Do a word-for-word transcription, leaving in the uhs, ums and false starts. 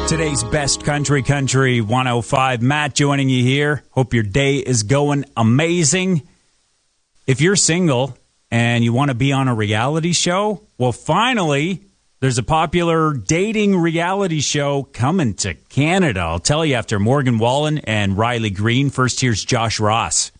Today's best country, Country one oh five. Matt joining you here. Hope your day is going amazing. If you're single and you want to be on a reality show, well, finally, there's a popular dating reality show coming to Canada. I'll tell you after Morgan Wallen and Riley Green. First, here's Josh Ross.